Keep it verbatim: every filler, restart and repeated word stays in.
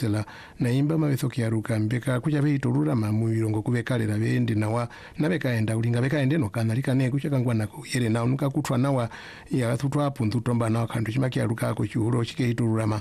Stella na imba mabetho kiaruka mbeka kuja beitulura mamuirongo kubekalera bendi nawa nabekaenda ulinga bekaende no kanalika ne kuchaka ngwana kuyere na unuka kutwa nawa ya tutwa puntu tomba na kandu chima kiaruka ko chuhuro chikeitulura ma